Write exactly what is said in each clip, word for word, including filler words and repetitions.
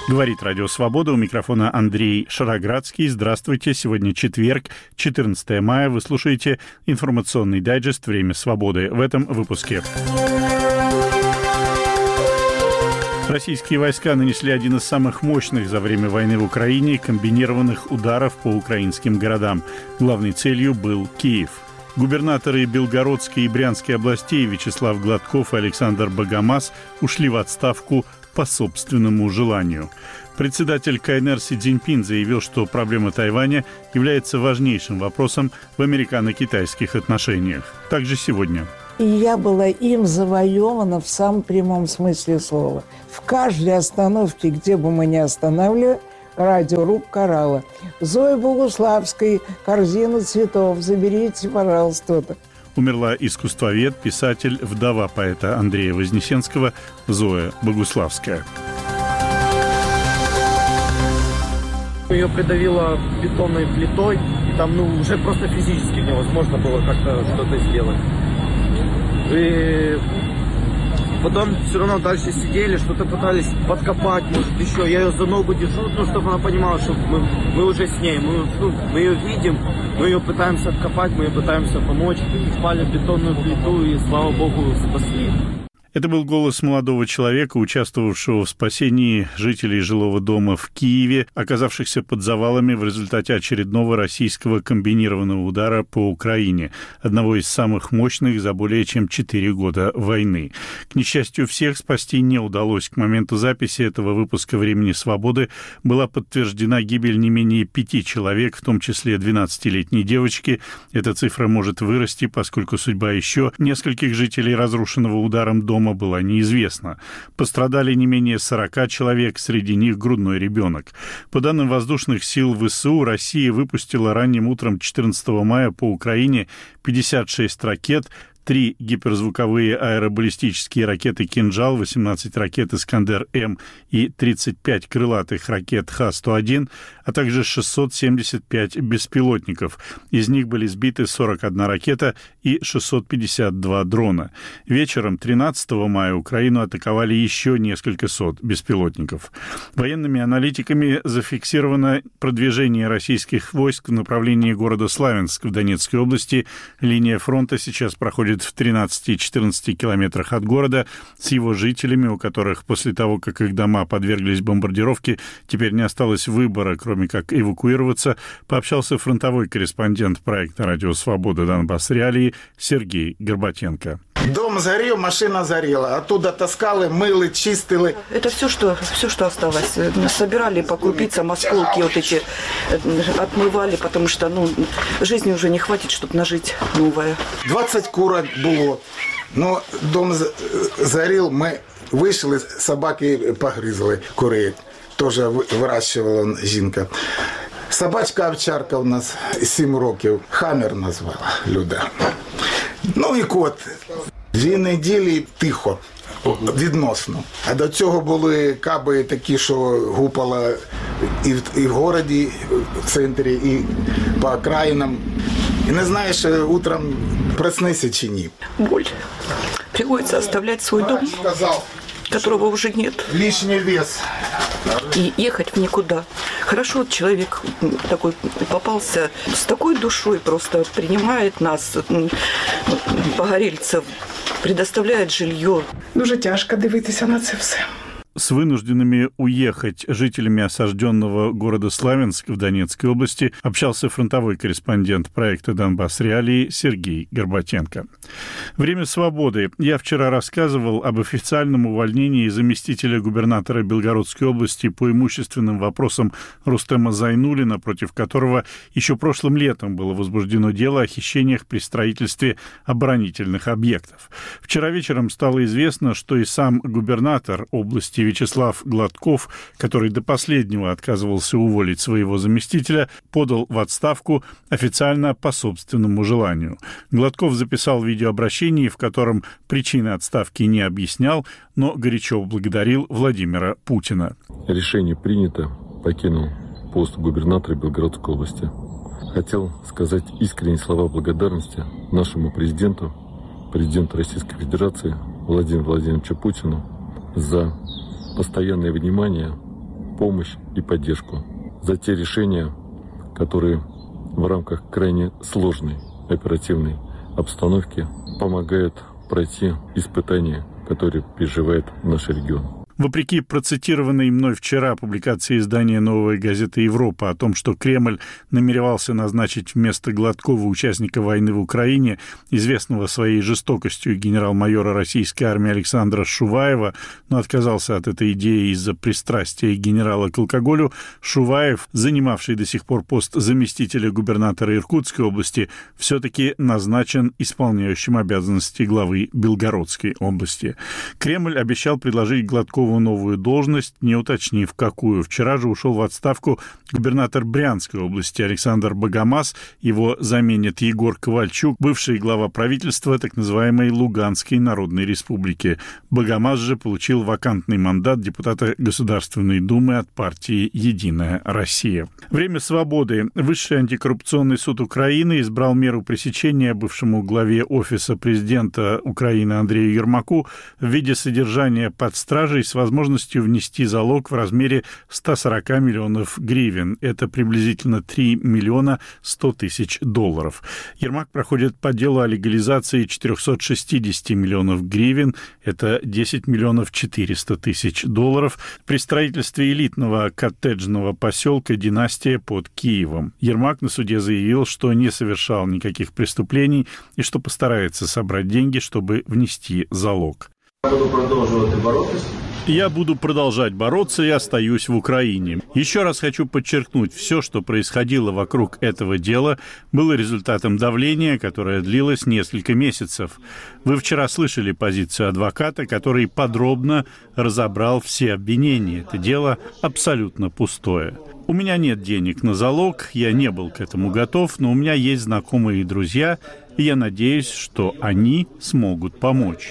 Говорит Радио Свобода, у микрофона Андрей Шароградский. Здравствуйте. Сегодня четверг, четырнадцатое мая. Вы слушаете информационный дайджест «Время свободы». В этом выпуске. Российские войска нанесли один из самых мощных за время войны в Украине комбинированных ударов по украинским городам. Главной целью был Киев. Губернаторы Белгородской и Брянской областей Вячеслав Гладков и Александр Богомаз ушли в отставку по собственному желанию. Председатель КНР Си Цзиньпин заявил, что проблема Тайваня является важнейшим вопросом в американо-китайских отношениях. Также сегодня. И я была им завоевана в самом прямом смысле слова. В каждой остановке, где бы мы ни останавливали, радиорубка орала: Зоя Богуславской, корзина цветов, заберите, пожалуйста. Умерла искусствовед, писатель, вдова поэта Андрея Вознесенского Зоя Богуславская. Ее придавило бетонной плитой, и там ну, уже просто физически невозможно было как-то что-то сделать. И потом все равно дальше сидели, что-то пытались подкопать, может еще. Я ее за ногу держу, ну, чтобы она понимала, что мы, мы уже с ней, мы, ну, мы ее видим, мы ее пытаемся откопать, мы ее пытаемся помочь. Спали в бетонную плиту и, слава богу, спасли. Это был голос молодого человека, участвовавшего в спасении жителей жилого дома в Киеве, оказавшихся под завалами в результате очередного российского комбинированного удара по Украине, одного из самых мощных за более чем четыре года войны. К несчастью, всех спасти не удалось. К моменту записи этого выпуска «Времени свободы» была подтверждена гибель не менее пяти человек, в том числе двенадцатилетней девочки. Эта цифра может вырасти, поскольку судьба еще нескольких жителей разрушенного ударом дома была неизвестна. Пострадали не менее сорока человек, среди них грудной ребенок. По данным воздушных сил ВСУ, Россия выпустила ранним утром четырнадцатого мая по Украине пятьдесят шесть ракет, три гиперзвуковые аэробаллистические ракеты «Кинжал», восемнадцать ракет «Искандер-М» и тридцать пять крылатых ракет Х сто один, а также шестьсот семьдесят пять беспилотников. Из них были сбиты сорок одна ракета и шестьсот пятьдесят два дрона. Вечером тринадцатого мая Украину атаковали еще несколько сот беспилотников. Военными аналитиками зафиксировано продвижение российских войск в направлении города Славянск в Донецкой области. Линия фронта сейчас проходит в тринадцати-четырнадцати километрах от города, с его жителями, у которых после того, как их дома подверглись бомбардировке, теперь не осталось выбора, кроме как эвакуироваться, пообщался фронтовой корреспондент проекта «Радио Свобода. Донбасс Реалии» Сергей Горбатенко. Дом зарил, машина зарила. Оттуда таскали, мыли, чистили. Это все, что, все, что осталось. Собирали по крупицам, осколки вот эти отмывали, потому что ну, жизни уже не хватит, чтобы нажить новое. двадцать курок было. Но дом зарил, мы вышли, собаки погрызли курей. Тоже выращивала жінка. Собачка овчарка у нас сім років. Хаммер назвала Люда. Ну і кот. Дві неділі тихо, відносно. А до цього були каби такі, що гупала і в, і в городі, в центрі, і по окраїнам. І не знаєш, утром проснися чи ні. Боль. Приходится оставлять свой дом, которого уже нет. Лишний вес. И ехать в никуда. Хорошо, человек такой попался с такой душой, просто принимает нас, погорельцев, предоставляет жилье. Дуже тяжко дивитися на це все. С вынужденными уехать жителями осажденного города Славянск в Донецкой области общался фронтовой корреспондент проекта «Донбасс Реалии» Сергей Горбатенко. Время свободы. Я вчера рассказывал об официальном увольнении заместителя губернатора Белгородской области по имущественным вопросам Рустема Зайнуллина, против которого еще прошлым летом было возбуждено дело о хищениях при строительстве оборонительных объектов. Вчера вечером стало известно, что и сам губернатор области Вячеслав Гладков, который до последнего отказывался уволить своего заместителя, подал в отставку официально по собственному желанию. Гладков записал видеообращение, в котором причины отставки не объяснял, но горячо благодарил Владимира Путина. Решение принято, покинул пост губернатора Белгородской области. Хотел сказать искренние слова благодарности нашему президенту, президенту Российской Федерации Владимиру Владимировичу Путину за постоянное внимание помощь и поддержку, за те решения, которые в рамках крайне сложной оперативной обстановки помогают пройти испытания, которые переживает наш регион. Вопреки процитированной мной вчера публикации издания «Новая газета Европа» о том, что Кремль намеревался назначить вместо Гладкова участника войны в Украине, известного своей жестокостью генерал-майора российской армии Александра Шуваева, но отказался от этой идеи из-за пристрастия генерала к алкоголю, Шуваев, занимавший до сих пор пост заместителя губернатора Иркутской области, все-таки назначен исполняющим обязанности главы Белгородской области. Кремль обещал предложить Гладкову новую должность, не уточнив, какую. Вчера же ушел в отставку губернатор Брянской области Александр Богомаз. Его заменит Егор Ковальчук, бывший глава правительства так называемой Луганской Народной Республики. Богомаз же получил вакантный мандат депутата Государственной Думы от партии «Единая Россия». Время свободы. Высший антикоррупционный суд Украины избрал меру пресечения бывшему главе Офиса президента Украины Андрею Ермаку в виде содержания под стражей с возможностью внести залог в размере сто сорок миллионов гривен. Это приблизительно три миллиона сто тысяч долларов. Ермак проходит по делу о легализации четыреста шестьдесят миллионов гривен. Это десять миллионов четыреста тысяч долларов при строительстве элитного коттеджного поселка «Династия» под Киевом. Ермак на суде заявил, что не совершал никаких преступлений и что постарается собрать деньги, чтобы внести залог. Я буду продолжать бороться. Я буду продолжать бороться и остаюсь в Украине. Еще раз хочу подчеркнуть, все, что происходило вокруг этого дела, было результатом давления, которое длилось несколько месяцев. Вы вчера слышали позицию адвоката, который подробно разобрал все обвинения. Это дело абсолютно пустое. У меня нет денег на залог, я не был к этому готов, но у меня есть знакомые и друзья, и я надеюсь, что они смогут помочь.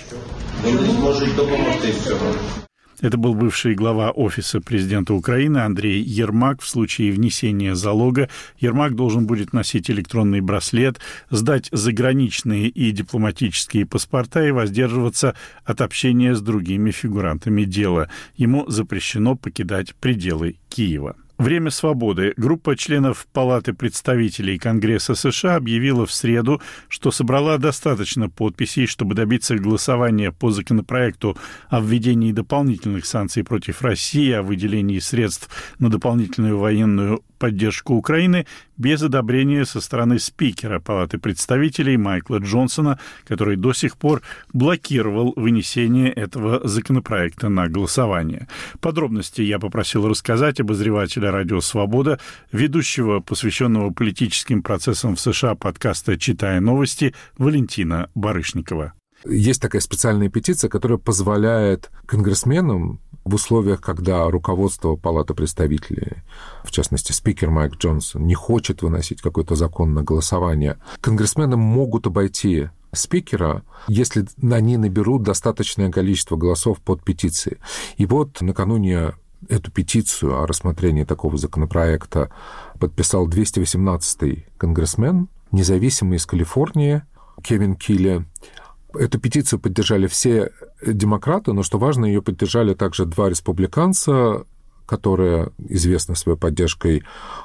Это был бывший глава Офиса президента Украины Андрей Ермак. В случае внесения залога Ермак должен будет носить электронный браслет, сдать заграничные и дипломатические паспорта и воздерживаться от общения с другими фигурантами дела. Ему запрещено покидать пределы Киева. Время свободы. Группа членов Палаты представителей Конгресса США объявила в среду, что собрала достаточно подписей, чтобы добиться голосования по законопроекту о введении дополнительных санкций против России, о выделении средств на дополнительную военную поддержку Украины без одобрения со стороны спикера Палаты представителей Майкла Джонсона, который до сих пор блокировал вынесение этого законопроекта на голосование. Подробности я попросил рассказать обозревателя «Радио Свобода», ведущего, посвященного политическим процессам в США подкаста «Читая новости» Валентина Барышникова. Есть такая специальная петиция, которая позволяет конгрессменам в условиях, когда руководство Палаты представителей, в частности, спикер Майк Джонсон, не хочет выносить какой-то закон на голосование, конгрессмены могут обойти спикера, если они наберут достаточное количество голосов под петицией. И вот накануне эту петицию о рассмотрении такого законопроекта подписал двести восемнадцатый конгрессмен, независимый из Калифорнии, Кевин Килли. Эту петицию поддержали все демократы, но, что важно, ее поддержали также два республиканца, которые известны своей поддержкой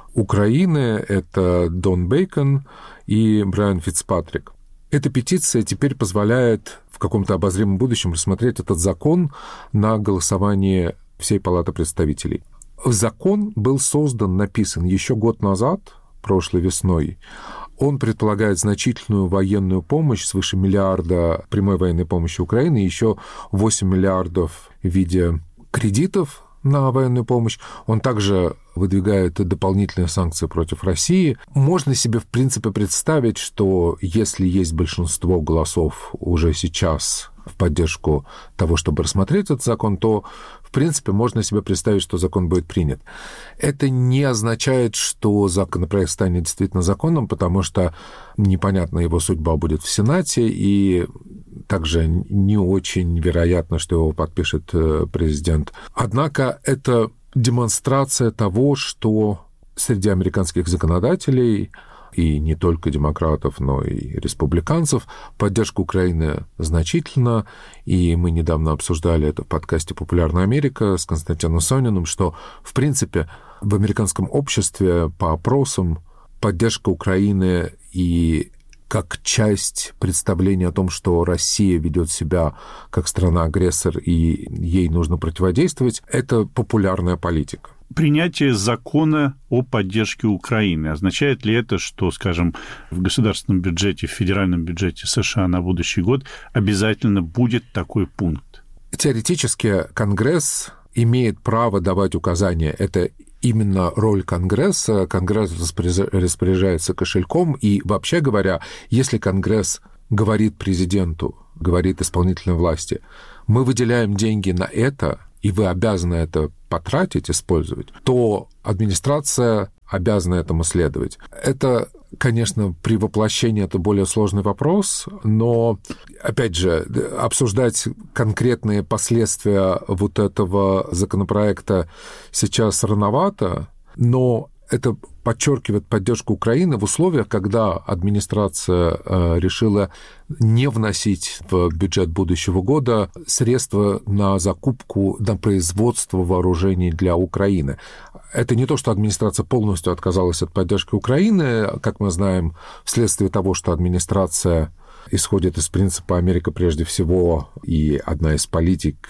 Украины. Это Дон Бейкон и Брайан Фицпатрик. Эта петиция теперь позволяет в каком-то обозримом будущем рассмотреть этот закон на голосовании всей Палаты представителей. Закон был создан, написан еще год назад, прошлой весной. Он предполагает значительную военную помощь, свыше миллиарда прямой военной помощи Украины, еще восемь миллиардов в виде кредитов на военную помощь. Он также выдвигает дополнительные санкции против России. Можно себе, в принципе, представить, что если есть большинство голосов уже сейчас в поддержку того, чтобы рассмотреть этот закон, то, в принципе, можно себе представить, что закон будет принят. Это не означает, что законопроект станет действительно законом, потому что непонятна его судьба будет в Сенате, и также не очень вероятно, что его подпишет президент. Однако это демонстрация того, что среди американских законодателей и не только демократов, но и республиканцев. Поддержка Украины значительна, и мы недавно обсуждали это в подкасте «Популярная Америка» с Константином Сониным, что, в принципе, в американском обществе по опросам поддержка Украины и как часть представления о том, что Россия ведет себя как страна-агрессор и ей нужно противодействовать, это популярная политика. Принятие закона о поддержке Украины, означает ли это, что, скажем, в государственном бюджете, в федеральном бюджете США на будущий год обязательно будет такой пункт? Теоретически Конгресс имеет право давать указания. Это именно роль Конгресса. Конгресс распоряжается кошельком, и, вообще говоря, если Конгресс говорит президенту, говорит исполнительной власти, мы выделяем деньги на это, и вы обязаны это потратить, использовать, то администрация обязана этому следовать. Это, конечно, при воплощении это более сложный вопрос, но, опять же, обсуждать конкретные последствия вот этого законопроекта сейчас рановато, но это подчеркивает поддержку Украины в условиях, когда администрация решила не вносить в бюджет будущего года средства на закупку, на производство вооружений для Украины. Это не то, что администрация полностью отказалась от поддержки Украины, как мы знаем, вследствие того, что администрация исходит из принципа «Америка прежде всего», и одна из политик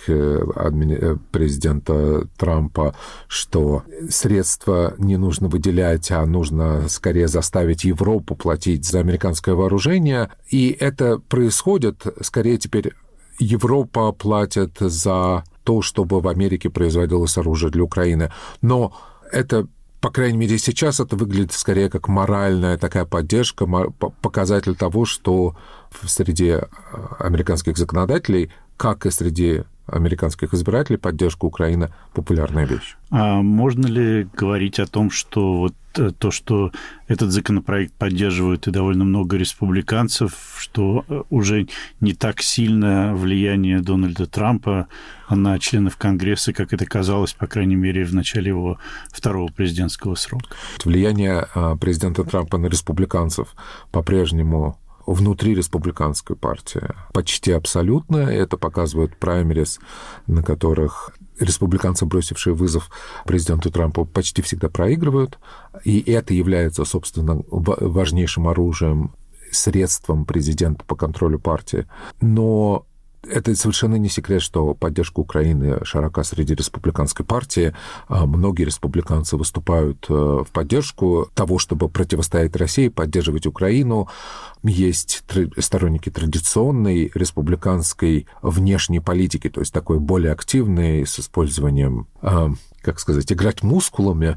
президента Трампа, что средства не нужно выделять, а нужно скорее заставить Европу платить за американское вооружение. И это происходит, скорее теперь Европа платит за то, чтобы в Америке производилось оружие для Украины. Но это, по крайней мере, сейчас это выглядит скорее как моральная такая поддержка, показатель того, что среди американских законодателей, как и среди американских избирателей, поддержка Украины – популярная вещь. А можно ли говорить о том, что вот то, что этот законопроект поддерживают и довольно много республиканцев, что уже не так сильно влияние Дональда Трампа на членов Конгресса, как это казалось, по крайней мере, в начале его второго президентского срока? Влияние президента Трампа на республиканцев по-прежнему внутри республиканской партии почти абсолютно. Это показывают праймерис, на которых республиканцы, бросившие вызов президенту Трампу, почти всегда проигрывают. И это является, собственно, важнейшим оружием, средством президента по контролю партии. Но это совершенно не секрет, что поддержка Украины широка среди республиканской партии. Многие республиканцы выступают в поддержку того, чтобы противостоять России, поддерживать Украину. Есть сторонники традиционной республиканской внешней политики, то есть такой более активной, с использованием, как сказать, играть мускулами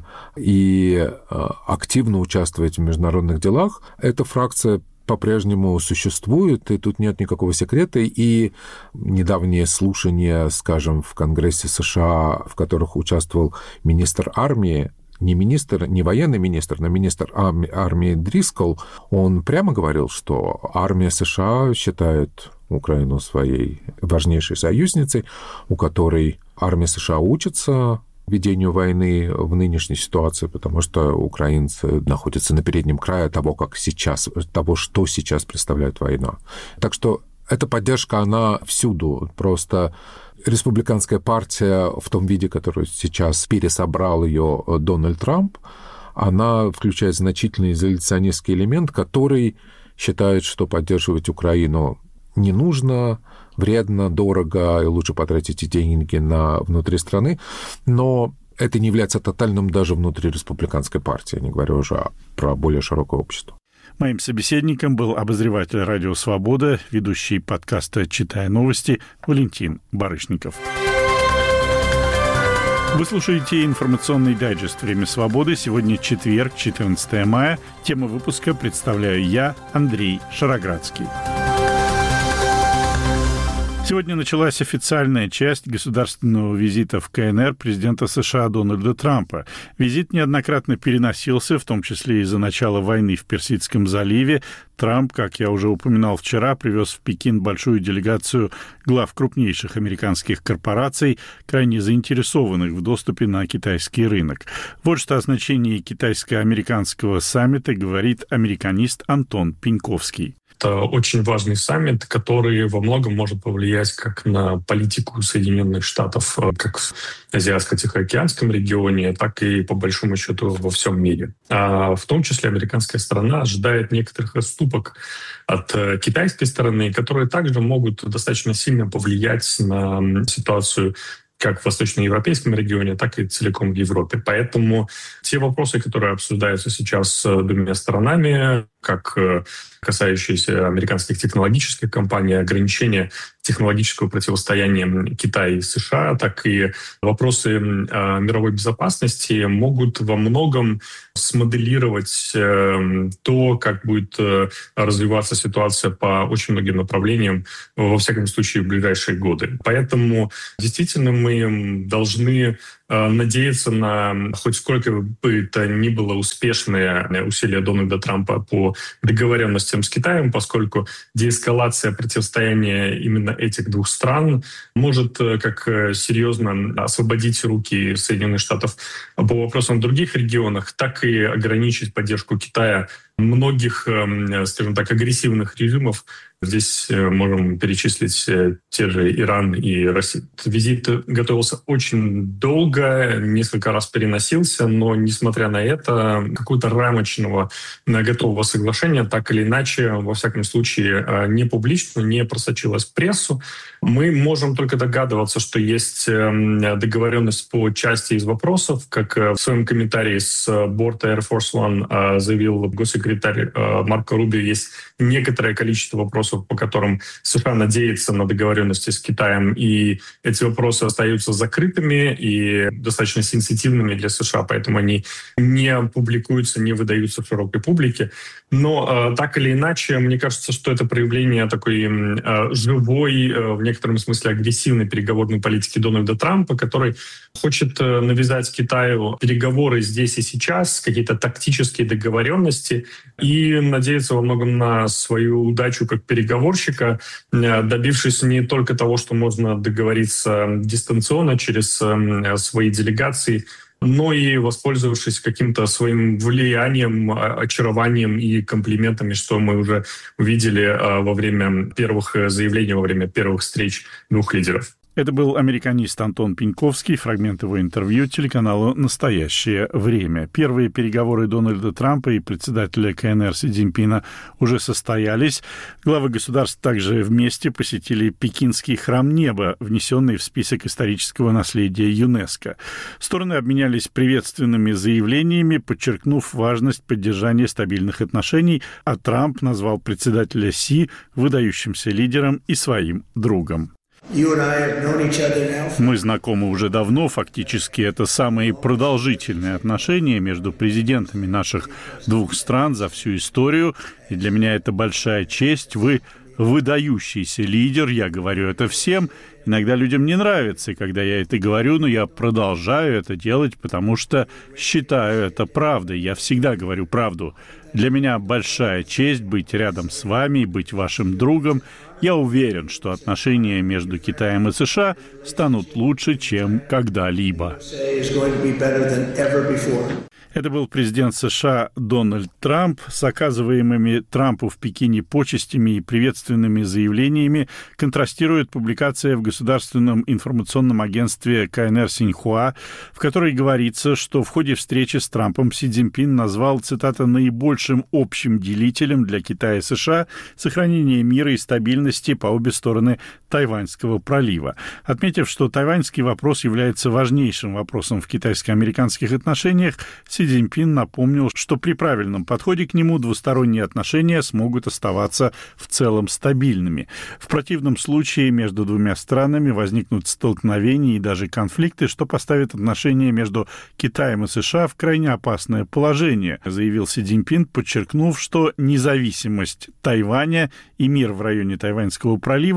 и активно участвовать в международных делах. Эта фракция по-прежнему существует, и тут нет никакого секрета. И недавние слушания, скажем, в Конгрессе США, в которых участвовал министр армии, не министр, не военный министр, но министр армии Дрискол, он прямо говорил, что армия США считает Украину своей важнейшей союзницей, у которой армия США учится ведению войны в нынешней ситуации, потому что украинцы находятся на переднем крае того, как сейчас, того, что сейчас представляет война. Так что эта поддержка, она всюду. Просто республиканская партия в том виде, который сейчас пересобрал ее Дональд Трамп, она включает значительный изоляционистский элемент, который считает, что поддерживать Украину не нужно, вредно, дорого, и лучше потратить эти деньги на внутри страны, но это не является тотальным даже внутри республиканской партии, не говоря уже про более широкое общество. Моим собеседником был обозреватель «Радио Свобода», ведущий подкаста «Читая новости» Валентин Барышников. Вы слушаете информационный дайджест «Время свободы». Сегодня четверг, четырнадцатое мая. Тему выпуска представляю я, Андрей Шароградский. Сегодня началась официальная часть государственного визита в КНР президента США Дональда Трампа. Визит неоднократно переносился, в том числе из-за начала войны в Персидском заливе. Трамп, как я уже упоминал вчера, привез в Пекин большую делегацию глав крупнейших американских корпораций, крайне заинтересованных в доступе на китайский рынок. Вот что о значении китайско-американского саммита говорит американист Антон Пеньковский. Это очень важный саммит, который во многом может повлиять как на политику Соединенных Штатов, как в Азиатско-Тихоокеанском регионе, так и, по большому счету, во всем мире. А в том числе американская сторона ожидает некоторых отступок от китайской стороны, которые также могут достаточно сильно повлиять на ситуацию как в восточноевропейском регионе, так и целиком в Европе. Поэтому те вопросы, которые обсуждаются сейчас двумя сторонами, как касающиеся американских технологических компаний, ограничения технологического противостояния Китая и США, так и вопросы мировой безопасности могут во многом смоделировать то, как будет развиваться ситуация по очень многим направлениям, во всяком случае, в ближайшие годы. Поэтому действительно мы должны надеяться на хоть сколько бы то ни было успешные усилия Дональда Трампа по договоренностям с Китаем, поскольку деэскалация противостояния именно этих двух стран может как серьезно освободить руки Соединенных Штатов по вопросам в других регионах, так и ограничить поддержку Китая многих, скажем так, агрессивных режимов. Здесь можем перечислить те же Иран и Россию. Визит готовился очень долго, несколько раз переносился, но, несмотря на это, какого-то рамочного готового соглашения, так или иначе, во всяком случае, не публично, не просочилось в прессу. Мы можем только догадываться, что есть договоренность по части из вопросов, как в своем комментарии с борта Air Force One заявил госсекретарь Марко Рубио, есть некоторое количество вопросов, по которым США надеется на договоренности с Китаем, и эти вопросы остаются закрытыми и достаточно сенситивными для США, поэтому они не публикуются, не выдаются широкой публике. Но так или иначе, мне кажется, что это проявление такой живой, в некотором смысле агрессивной переговорной политики Дональда Трампа, который хочет навязать Китаю переговоры здесь и сейчас, какие-то тактические договоренности, и надеется во многом на свою удачу как переговорщика, добившись не только того, что можно договориться дистанционно через свои делегации, но и воспользовавшись каким-то своим влиянием, очарованием и комплиментами, что мы уже увидели во время первых заявлений, во время первых встреч двух лидеров. Это был американист Антон Пеньковский, фрагмент его интервью телеканалу «Настоящее время». Первые переговоры Дональда Трампа и председателя КНР Си Цзиньпина уже состоялись. Главы государств также вместе посетили Пекинский храм неба, внесенный в список исторического наследия ЮНЕСКО. Стороны обменялись приветственными заявлениями, подчеркнув важность поддержания стабильных отношений, а Трамп назвал председателя Си выдающимся лидером и своим другом. Мы знакомы уже давно, фактически это самые продолжительные отношения между президентами наших двух стран за всю историю, и для меня это большая честь. Вы выдающийся лидер, я говорю это всем. Иногда людям не нравится, когда я это говорю, но я продолжаю это делать, потому что считаю это правдой. Я всегда говорю правду. Для меня большая честь быть рядом с вами, быть вашим другом. Я уверен, что отношения между Китаем и США станут лучше, чем когда-либо. Это был президент США Дональд Трамп. С оказываемыми Трампу в Пекине почестями и приветственными заявлениями контрастирует публикация в Государственном информационном агентстве КНР Синьхуа, в которой говорится, что в ходе встречи с Трампом Си Цзиньпин назвал, цитата, «наибольшим общим делителем для Китая и США сохранение мира и стабильности по обе стороны Тайваньского пролива», отметив, что тайваньский вопрос является важнейшим вопросом в китайско-американских отношениях. Си Цзиньпин напомнил, что при правильном подходе к нему двусторонние отношения смогут оставаться в целом стабильными. В противном случае между двумя странами возникнут столкновения и даже конфликты, что поставит отношения между Китаем и США в крайне опасное положение, заявил Си Цзиньпин, подчеркнув, что независимость Тайваня и мир в районе Тайваньского пролива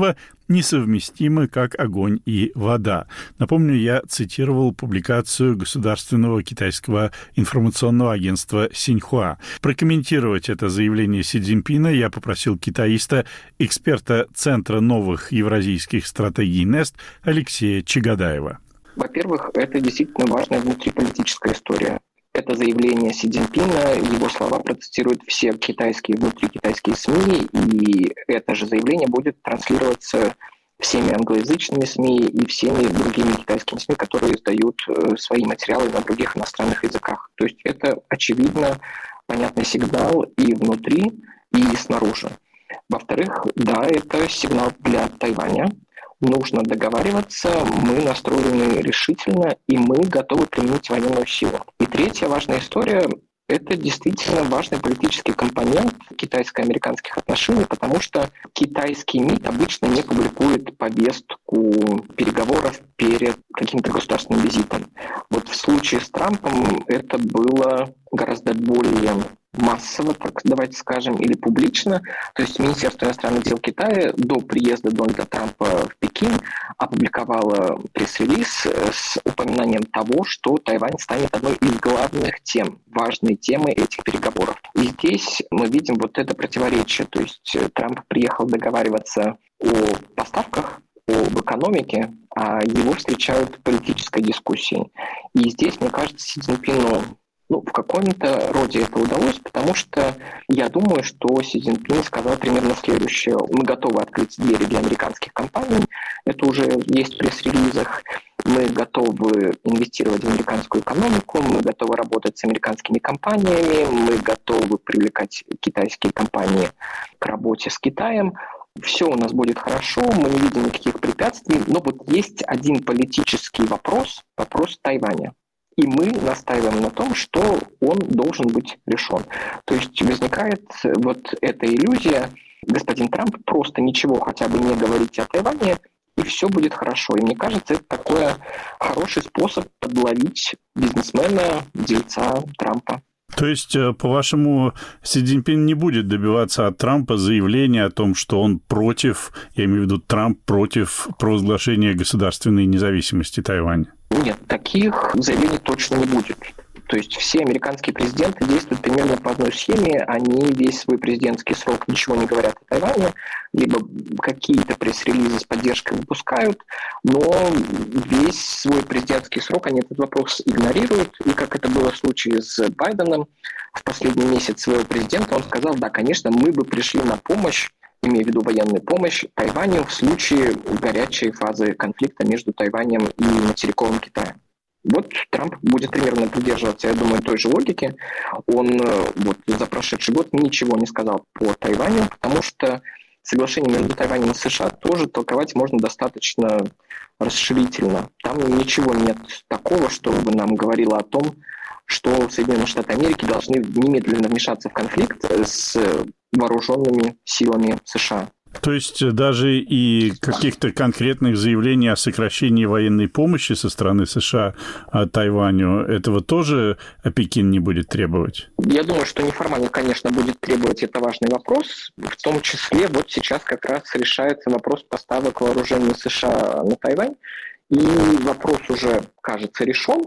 несовместимы, как огонь и вода. Напомню, я цитировал публикацию государственного китайского информационного агентства Синьхуа. Прокомментировать это заявление Си Цзиньпина я попросил китаиста, эксперта Центра новых евразийских стратегий НЕСТ Алексея Чагадаева. Во-первых, это действительно важная внутриполитическая история. Это заявление Си Цзиньпина, его слова протестируют все китайские, внутрикитайские СМИ, и это же заявление будет транслироваться всеми англоязычными СМИ и всеми другими китайскими СМИ, которые издают свои материалы на других иностранных языках. То есть это, очевидно, понятный сигнал и внутри, и снаружи. Во-вторых, да, это сигнал для Тайваня. Нужно договариваться, мы настроены решительно, и мы готовы применить военную силу. И третья важная история – это действительно важный политический компонент китайско-американских отношений, потому что китайский МИД обычно не публикует повестку переговоров перед каким-то государственным визитом. Вот в случае с Трампом это было гораздо более массово, так давайте скажем, или публично. То есть Министерство иностранных дел Китая до приезда Дональда Трампа в Пекин опубликовало пресс-релиз с упоминанием того, что Тайвань станет одной из главных тем, важной темой этих переговоров. И здесь мы видим вот это противоречие. То есть Трамп приехал договариваться о поставках, об экономике, а его встречают политической дискуссией. И здесь, мне кажется, Си Цзиньпину Ну, в каком-то роде это удалось, потому что я думаю, что Си Цзиньпин сказал примерно следующее. Мы готовы открыть двери для американских компаний. Это уже есть в пресс-релизах. Мы готовы инвестировать в американскую экономику, мы готовы работать с американскими компаниями, мы готовы привлекать китайские компании к работе с Китаем. Все у нас будет хорошо, мы не видим никаких препятствий. Но вот есть один политический вопрос, вопрос Тайваня. И мы настаиваем на том, что он должен быть решен. То есть возникает вот эта иллюзия, господин Трамп просто ничего хотя бы не говорите о Тайване, и все будет хорошо. И мне кажется, это такой хороший способ подловить бизнесмена, дельца Трампа. То есть, по-вашему, Си Цзиньпин не будет добиваться от Трампа заявления о том, что он против, я имею в виду Трамп, против провозглашения государственной независимости Тайваня? Нет, таких заявлений точно не будет. То есть все американские президенты действуют примерно по одной схеме. Они весь свой президентский срок ничего не говорят о Тайване, либо какие-то пресс-релизы с поддержкой выпускают, но весь свой президентский срок они этот вопрос игнорируют. И как это было в случае с Байденом, в последний месяц своего президента он сказал, да, конечно, мы бы пришли на помощь, имея в виду военную помощь, Тайваню в случае горячей фазы конфликта между Тайванем и материковым Китаем. Вот Трамп будет примерно придерживаться, я думаю, той же логики. Он вот за прошедший год ничего не сказал по Тайваню, потому что соглашение между Тайванем и США тоже толковать можно достаточно расширительно. Там ничего нет такого, что бы нам говорило о том, что Соединенные Штаты Америки должны немедленно вмешаться в конфликт с вооруженными силами США. То есть даже и каких-то конкретных заявлений о сокращении военной помощи со стороны США Тайваню, этого тоже Пекин не будет требовать? Я думаю, что неформально, конечно, будет требовать, это важный вопрос. В том числе вот сейчас как раз решается вопрос поставок вооружений США на Тайвань. И вопрос уже, кажется, решен,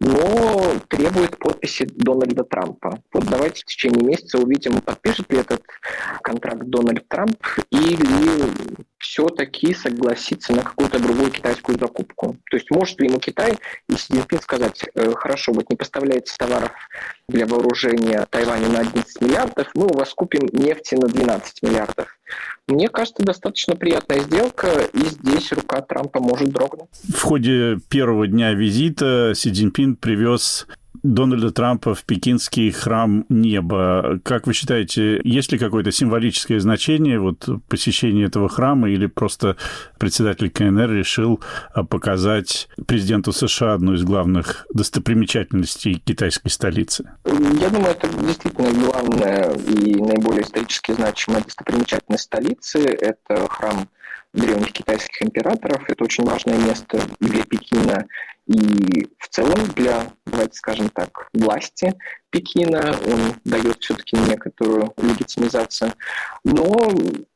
но требует подписи Дональда Трампа. Вот давайте в течение месяца увидим, подпишет ли этот контракт Дональд Трамп или все-таки согласится на какую-то другую китайскую закупку. То есть может ли ему Китай и Си Цзиньпин сказать, хорошо, вот не поставляете товаров для вооружения Тайваню на одиннадцать миллиардов, мы у вас купим нефти на двенадцать миллиардов. Мне кажется, достаточно приятная сделка, и здесь рука Трампа может дрогнуть. В ходе первого дня визита Си Цзиньпин привез Дональда Трампа в пекинский храм неба. Как вы считаете, есть ли какое-то символическое значение вот посещения этого храма, или просто председатель ка эн эр решил показать президенту США одну из главных достопримечательностей китайской столицы? Я думаю, это действительно главная и наиболее исторически значимая достопримечательность столицы. Это храм древних китайских императоров. Это очень важное место для Пекина и в целом для, давайте скажем так, власти Пекина. Он дает все-таки некоторую легитимизацию. Но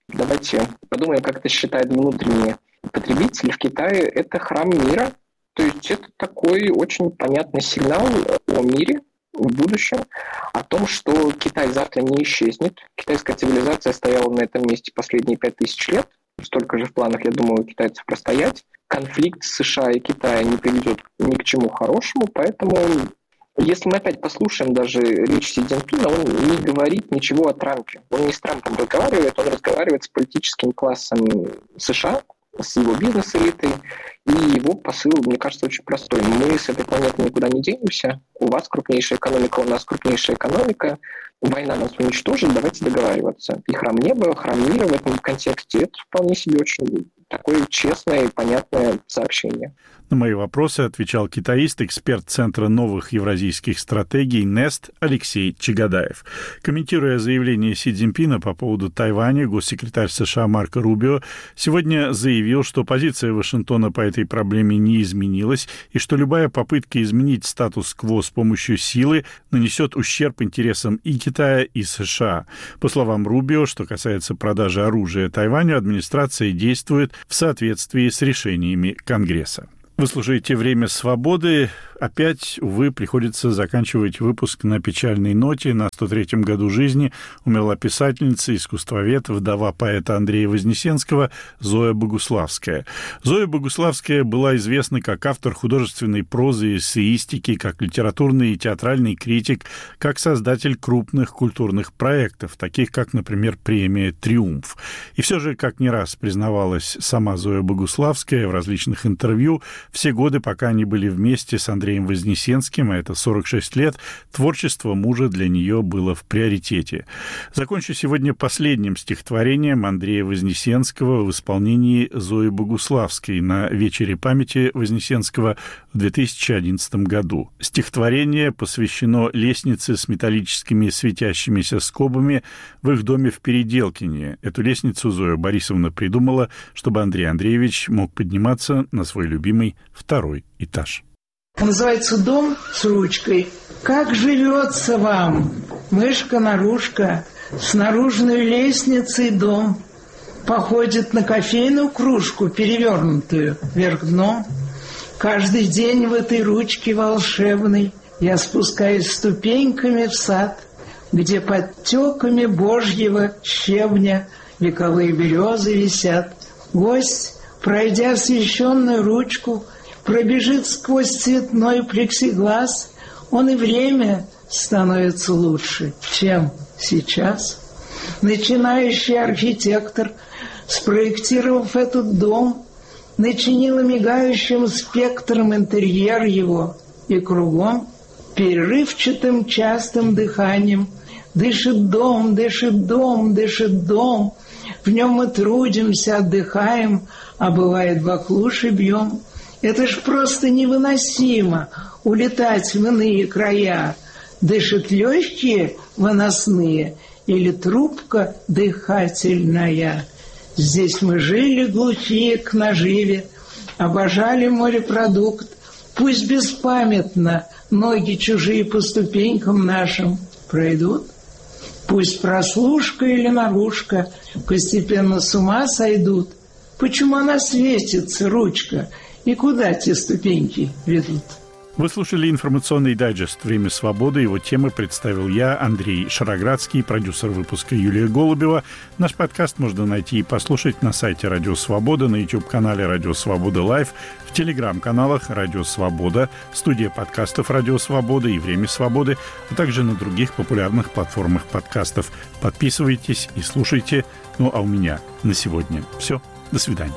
Давайте подумаем, как это считает внутренний потребитель в Китае. Это храм мира. То есть это такой очень понятный сигнал о мире в будущем, о том, что Китай завтра не исчезнет. Китайская цивилизация стояла на этом месте последние пять тысяч лет. Столько же в планах, я думаю, у китайцев простоять. Конфликт США и Китая не приведет ни к чему хорошему, поэтому если мы опять послушаем даже речь Си Цзиньпина, он не говорит ничего о Трампе. Он не с Трампом разговаривает, он разговаривает с политическим классом США, с его бизнес-элитой, и его посыл, мне кажется, очень простой. Мы с этой планеты никуда не денемся, у вас крупнейшая экономика, у нас крупнейшая экономика, война нас уничтожит, давайте договариваться. И храм неба, храм мира в этом контексте, это вполне себе очень такое честное и понятное сообщение. На мои вопросы отвечал китаист, эксперт Центра новых евразийских стратегий НЕСТ Алексей Чагадаев. Комментируя заявление Си Цзиньпина по поводу Тайваня, госсекретарь США Марко Рубио сегодня заявил, что позиция Вашингтона по этой проблеме не изменилась и что любая попытка изменить статус-кво с помощью силы нанесет ущерб интересам и Китая, и США. По словам Рубио, что касается продажи оружия Тайваню, администрация действует в соответствии с решениями Конгресса. Вы слушаете «Время свободы». Опять, увы, приходится заканчивать выпуск на печальной ноте. На сто третьем году жизни умерла писательница, искусствовед, вдова поэта Андрея Вознесенского Зоя Богуславская. Зоя Богуславская была известна как автор художественной прозы и эссеистики, как литературный и театральный критик, как создатель крупных культурных проектов, таких как, например, премия «Триумф». И все же, как не раз признавалась сама Зоя Богуславская в различных интервью, все годы, пока они были вместе с Андреем Вознесенским, а это сорок шесть лет, творчество мужа для нее было в приоритете. Закончу сегодня последним стихотворением Андрея Вознесенского в исполнении Зои Богуславской на вечере памяти Вознесенского в две тысячи одиннадцатом году. Стихотворение посвящено лестнице с металлическими светящимися скобами в их доме в Переделкине. Эту лестницу Зоя Борисовна придумала, чтобы Андрей Андреевич мог подниматься на свой любимый второй этаж. Называется «Дом с ручкой». Как живется вам, мышка-нарушка, с наружной лестницей дом? Походит на кофейную кружку, перевернутую вверх дном. Каждый день в этой ручке волшебной я спускаюсь ступеньками в сад, где под тёками божьего щебня вековые березы висят. Гость, пройдя освещенную ручку, пробежит сквозь цветной плексиглаз, он и время становится лучше, чем сейчас. Начинающий архитектор, спроектировав этот дом, начинил мигающим спектром интерьер его, и кругом перерывчатым частым дыханием дышит дом, дышит дом, дышит дом. В нем мы трудимся, отдыхаем, а бывает баклуши бьем. Это ж просто невыносимо улетать в иные края. Дышат легкие выносные или трубка дыхательная. Здесь мы жили глухие к наживе, обожали морепродукт. Пусть беспамятно ноги чужие по ступенькам нашим пройдут. Пусть прослушка или наружка постепенно с ума сойдут. Почему она светится, ручка, и куда те ступеньки ведут? Вы слушали информационный дайджест «Время свободы». Его темы представил я, Андрей Шароградский, продюсер выпуска Юлия Голубева. Наш подкаст можно найти и послушать на сайте «Радио Свобода», на YouTube-канале «Радио Свобода Лайв», в телеграм-каналах «Радио Свобода», студия подкастов «Радио Свобода» и «Время свободы», а также на других популярных платформах подкастов. Подписывайтесь и слушайте. Ну а у меня на сегодня все. До свидания.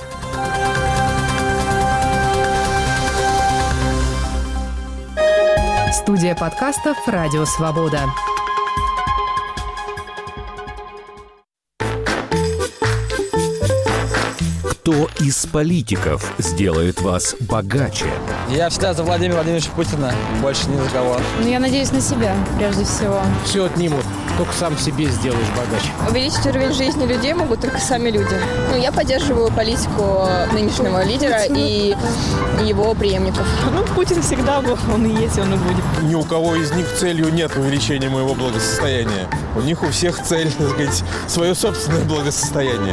Студия подкастов «Радио Свобода». Кто из политиков сделает вас богаче? Я всегда за Владимира Владимировича Путина, больше ни за кого. Ну, я надеюсь на себя, прежде всего. Все отнимут, только сам себе сделаешь богаче. Увеличить уровень жизни людей могут только сами люди. Ну, я поддерживаю политику нынешнего лидера и его преемников. Ну, Путин всегда был, он и есть, он и будет. Ни у кого из них целью нет увеличения моего благосостояния. У них у всех цель, так сказать, свое собственное благосостояние.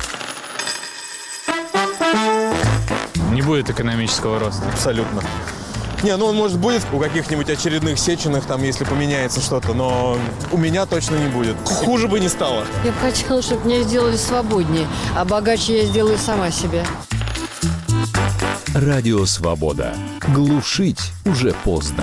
Не будет экономического роста. Абсолютно. Не, ну он, может, будет у каких-нибудь очередных Сеченых, там, если поменяется что-то, но у меня точно не будет. Хуже бы не стало. Я бы хотела, чтобы меня сделали свободнее, а богаче я сделаю сама себе. Радио «Свобода». Глушить уже поздно.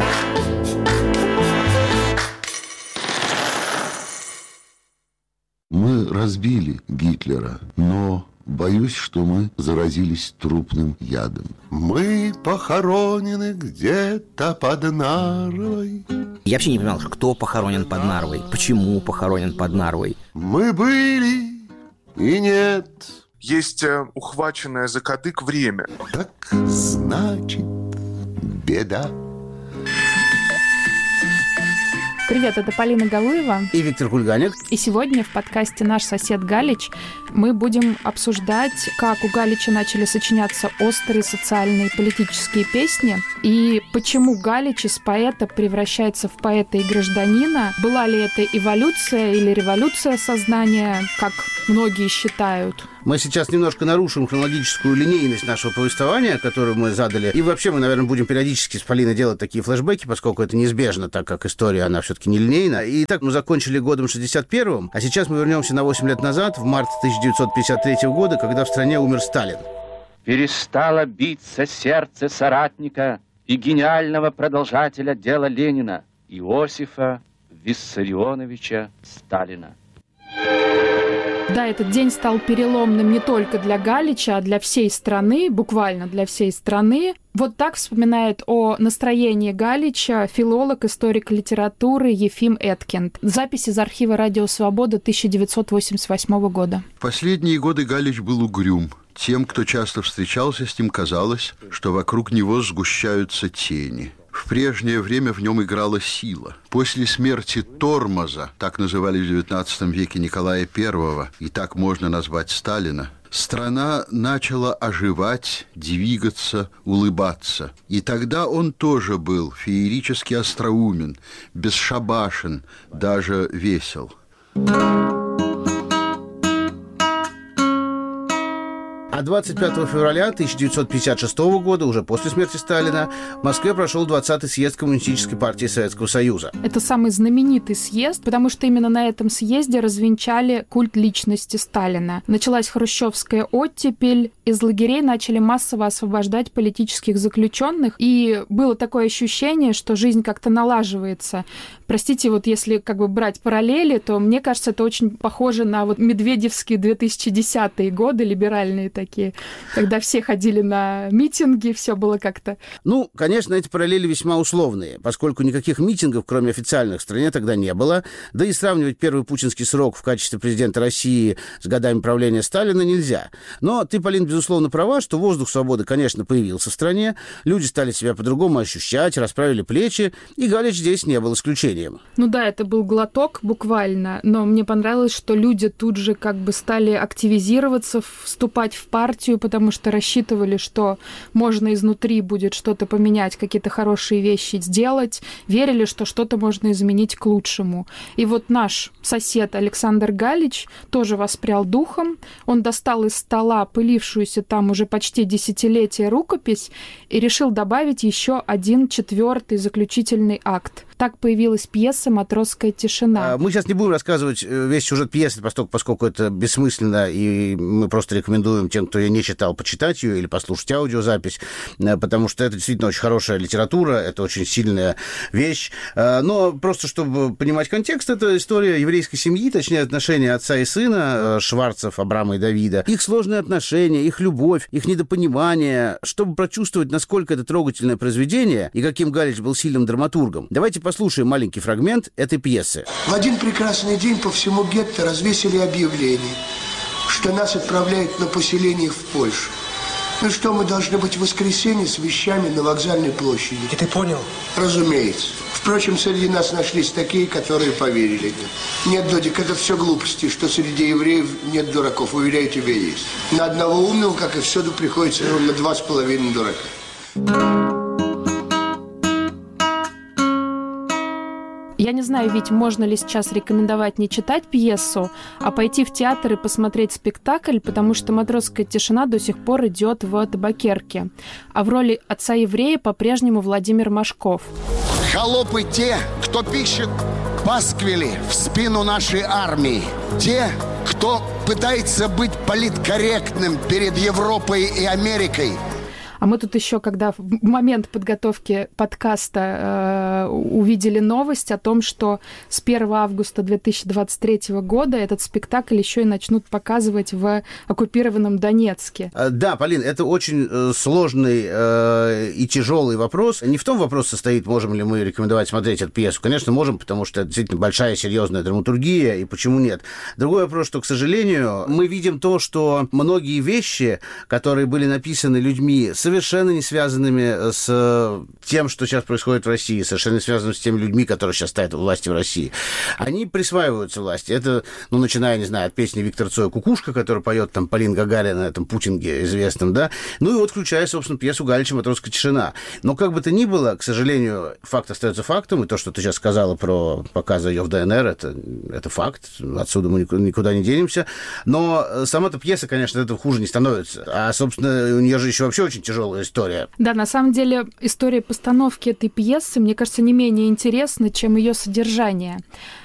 Мы разбили Гитлера, но боюсь, что мы заразились трупным ядом. Мы похоронены где-то под Нарвой. Я вообще не понимал, кто похоронен под Нарвой, почему похоронен под Нарвой. Мы были и нет. Есть э, ухваченное за кадык время. Так значит, беда. Привет, это Полина Галуева и Виктор Кульганик. И сегодня в подкасте «Наш сосед Галич» мы будем обсуждать, как у Галича начали сочиняться острые социальные и политические песни, и почему Галич из поэта превращается в поэта и гражданина. Была ли это эволюция или революция сознания, как многие считают? Мы сейчас немножко нарушим хронологическую линейность нашего повествования, которую мы задали. И вообще мы, наверное, будем периодически с Полиной делать такие флешбеки, поскольку это неизбежно, так как история, она все-таки нелинейна. И так мы закончили годом шестьдесят первым, а сейчас мы вернемся на восемь лет назад, в март тысяча девятьсот пятьдесят третьего года, когда в стране умер Сталин. Перестало биться сердце соратника и гениального продолжателя дела Ленина, Иосифа Виссарионовича Сталина. Да, этот день стал переломным не только для Галича, а для всей страны, буквально для всей страны. Вот так вспоминает о настроении Галича филолог, историк литературы Ефим Эткинд. Запись из архива «Радио Свобода» тысяча девятьсот восемьдесят восьмого года. В последние годы Галич был угрюм. Тем, кто часто встречался с ним, казалось, что вокруг него сгущаются тени. В прежнее время в нем играла сила. После смерти Тормоза, так называли в девятнадцатом веке Николая Первого, и так можно назвать Сталина, страна начала оживать, двигаться, улыбаться. И тогда он тоже был феерически остроумен, бесшабашен, даже весел. А двадцать пятого февраля тысяча девятьсот пятьдесят шестого года, уже после смерти Сталина, в Москве прошел двадцатый съезд Коммунистической партии Советского Союза. Это самый знаменитый съезд, потому что именно на этом съезде развенчали культ личности Сталина. Началась хрущевская оттепель, из лагерей начали массово освобождать политических заключенных, и было такое ощущение, что жизнь как-то налаживается. Простите, вот если как бы брать параллели, то мне кажется, это очень похоже на вот медведевские две тысячи десятые годы, либеральные такие, когда все ходили на митинги, все было как-то... Ну, конечно, эти параллели весьма условные, поскольку никаких митингов, кроме официальных, в стране тогда не было, да и сравнивать первый путинский срок в качестве президента России с годами правления Сталина нельзя. Но ты, Полин, безусловно права, что воздух свободы, конечно, появился в стране, люди стали себя по-другому ощущать, расправили плечи, и Галич здесь не был исключением. Ну да, это был глоток буквально, но мне понравилось, что люди тут же как бы стали активизироваться, вступать в партию, потому что рассчитывали, что можно изнутри будет что-то поменять, какие-то хорошие вещи сделать, верили, что что-то можно изменить к лучшему. И вот наш сосед Александр Галич тоже воспрял духом, он достал из стола пылившуюся там уже почти десятилетие рукопись и решил добавить еще один четвертый заключительный акт. Так появилась пьеса «Матросская тишина». Мы сейчас не будем рассказывать весь сюжет пьесы, поскольку, поскольку это бессмысленно, и мы просто рекомендуем тем, кто ее не читал, почитать ее или послушать аудиозапись, потому что это действительно очень хорошая литература, это очень сильная вещь. Но просто, чтобы понимать контекст, это история еврейской семьи, точнее, отношения отца и сына, Шварцев, Абрама и Давида, их сложные отношения, их любовь, их недопонимание. Чтобы прочувствовать, насколько это трогательное произведение и каким Галич был сильным драматургом, давайте послушаем маленький фрагмент этой пьесы. В один прекрасный день по всему гетто развесили объявление. что нас отправляют на поселение в Польшу. Ну что, мы должны быть в воскресенье с вещами на вокзальной площади. И ты понял? Разумеется. Впрочем, среди нас нашлись такие, которые поверили. Нет, Додик, это все глупости, что среди евреев нет дураков. Уверяю, тебя есть. На одного умного, как и всюду, приходится ровно два с половиной дурака. Я не знаю, ведь можно ли сейчас рекомендовать не читать пьесу, а пойти в театр и посмотреть спектакль, потому что «Матросская тишина» до сих пор идет в Табакерке. А в роли отца-еврея по-прежнему Владимир Машков. Холопы те, кто пишет пасквили в спину нашей армии. Те, кто пытается быть политкорректным перед Европой и Америкой. А мы тут еще, когда в момент подготовки подкаста э, увидели новость о том, что с первого августа две тысячи двадцать третьего года этот спектакль еще и начнут показывать в оккупированном Донецке. Да, Полин, это очень сложный э, и тяжелый вопрос. Не в том вопрос состоит, можем ли мы рекомендовать смотреть эту пьесу. Конечно, можем, потому что это действительно большая, серьезная драматургия, и почему нет. Другой вопрос, что, к сожалению, мы видим то, что многие вещи, которые были написаны людьми, совершенно не связанными с тем, что сейчас происходит в России, совершенно не связанными с теми людьми, которые сейчас стоят у власти в России. Они присваиваются власти. Это, ну, начиная, не знаю, от песни Виктора Цоя «Кукушка», которую поет там Полина Гагарина на этом путинге известном, да, ну и вот включая, собственно, пьесу Галича «Матросская тишина». Но как бы то ни было, к сожалению, факт остается фактом, и то, что ты сейчас сказала про показы ее в ДНР, это, это факт, отсюда мы никуда не денемся. Но сама-то пьеса, конечно, от этого хуже не становится. А, собственно, у нее же еще вообще очень тяжелая история. Да, на самом деле история постановки этой пьесы, мне кажется, не менее интересна, чем ее содержание.